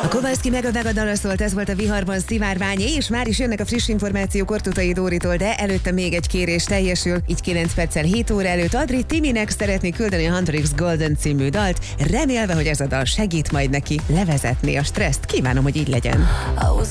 A Kovalszki meg a dala szólt, ez volt a Viharban Szivárványi, és már is jönnek a friss információk Ortutai Dóritól, de előtte még egy kérés teljesül. Így 9 perccel 7 óra előtt Adri Timinek szeretné küldeni a Hunter X Golden című dalt, remélve, hogy ez a dal segít majd neki levezetni a stresszt. Kívánom, hogy így legyen.